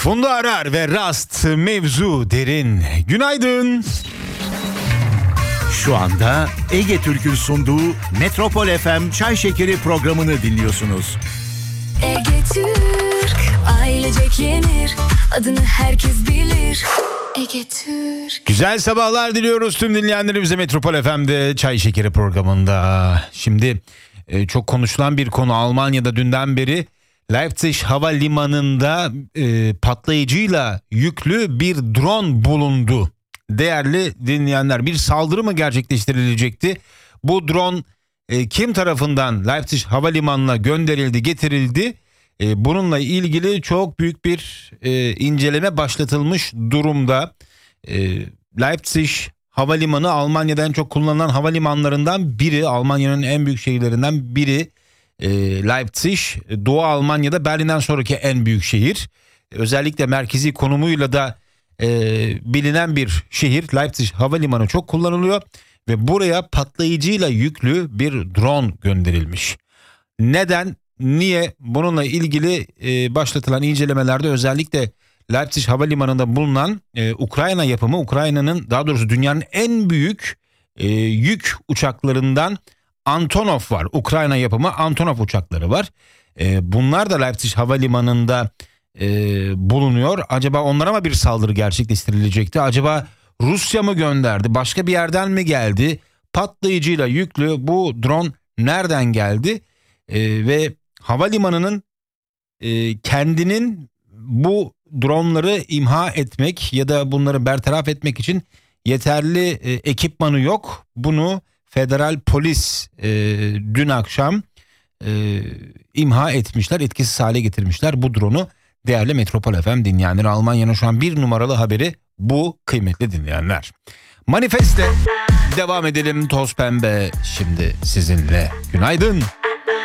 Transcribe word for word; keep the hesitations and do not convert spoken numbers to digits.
Funda Arar ve Rast, mevzu derin. Günaydın. Şu anda Ege Türk'ün sunduğu Metropol F M Çay Şekeri programını dinliyorsunuz. Ege Türk, ailecek yenir, adını herkes bilir. Ege Türk. Güzel sabahlar diliyoruz tüm dinleyenlerimize Metropol F M'de Çay Şekeri programında. Şimdi e, çok konuşulan bir konu, Almanya'da dünden beri Leipzig Havalimanı'nda e, patlayıcıyla yüklü bir drone bulundu. Değerli dinleyenler, bir saldırı mı gerçekleştirilecekti? Bu drone e, kim tarafından Leipzig Havalimanı'na gönderildi, getirildi? E, bununla ilgili çok büyük bir e, inceleme başlatılmış durumda. E, Leipzig Havalimanı Almanya'da en çok kullanılan havalimanlarından biri. Almanya'nın en büyük şehirlerinden biri. E, Leipzig, Doğu Almanya'da Berlin'den sonraki en büyük şehir. Özellikle merkezi konumuyla da e, bilinen bir şehir. Leipzig Havalimanı çok kullanılıyor ve buraya patlayıcıyla yüklü bir drone gönderilmiş. Neden? Niye? Bununla ilgili e, başlatılan incelemelerde özellikle Leipzig Havalimanı'nda bulunan e, Ukrayna yapımı, Ukrayna'nın, daha doğrusu dünyanın en büyük e, yük uçaklarından Antonov var. Ukrayna yapımı Antonov uçakları var. E, bunlar da Leipzig Havalimanı'nda e, bulunuyor. Acaba onlara mı bir saldırı gerçekleştirilecekti? Acaba Rusya mı gönderdi? Başka bir yerden mi geldi? Patlayıcıyla yüklü bu drone nereden geldi? E, ve havalimanının e, kendinin bu dronları imha etmek ya da bunları bertaraf etmek için yeterli e, ekipmanı yok. Bunu federal polis e, dün akşam e, imha etmişler, etkisiz hale getirmişler bu drone'u. Değerli Metropol F M dinleyenleri, Almanya'nın şu an bir numaralı haberi bu, kıymetli dinleyenler. Manifeste devam edelim, toz pembe şimdi sizinle. Günaydın.